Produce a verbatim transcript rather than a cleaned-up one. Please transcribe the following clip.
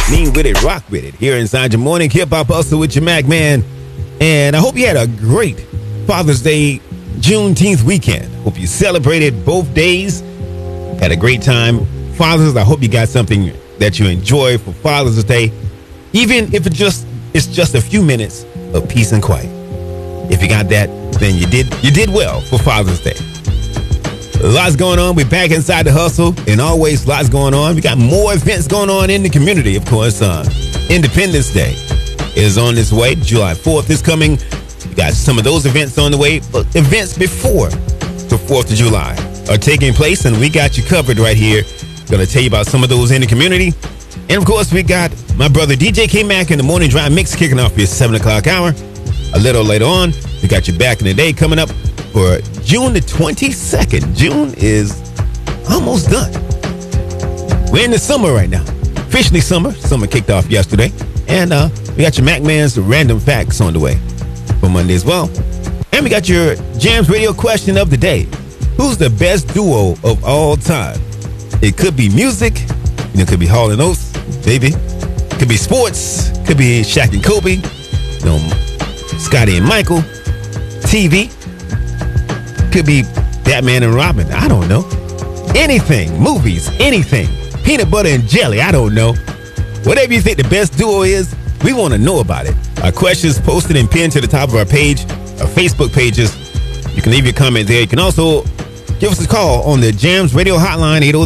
Lean with it, rock with it. Here inside your morning hip hop hustle with your Mac Man. And I hope you had a great Father's Day Juneteenth weekend. Hope you celebrated both days. Had a great time. Fathers, I hope you got something that you enjoy for Father's Day. Even if it just it's just a few minutes of peace and quiet. If you got that, then you did you did well for Father's Day. Lots going on. We're back inside the hustle, and always lots going on. We got more events going on in the community, of course. Uh, Independence Day is on its way. July fourth is coming. We got some of those events on the way, but events before the fourth of July are taking place, and we got you covered right here. Going to tell you about some of those in the community. And, of course, we got my brother D J K-Mac in the Morning Drive Mix kicking off your seven o'clock hour. A little later on, we got you back in the day coming up for June the twenty-second. June is almost done. We're in the summer right now. Officially summer. Summer kicked off yesterday. And uh, we got your Mac Man's Random Facts on the way for Monday as well. And we got your Jams Radio question of the day. Who's the best duo of all time? It could be music. You know, it could be Hall and Oates, baby. Could be sports. Could be Shaq and Kobe. You know, Scotty and Michael. T V. Could be Batman and Robin. I don't know. Anything. Movies. Anything. Peanut butter and jelly. I don't know. Whatever you think the best duo is, we want to know about it. Our questions posted and pinned to the top of our page, our Facebook pages. You can leave your comment there. You can also give us a call on the Jams Radio Hotline, eight oh